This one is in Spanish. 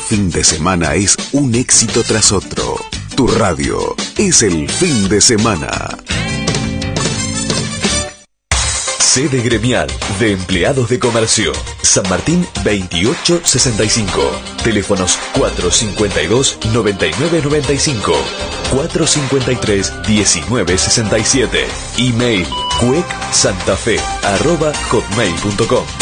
fin de semana es un éxito tras otro. Tu radio es el fin de semana. Sede gremial de empleados de comercio. San Martín 2865. Teléfonos 452-9995. 453-1967. Email cuecsantafe@hotmail.com.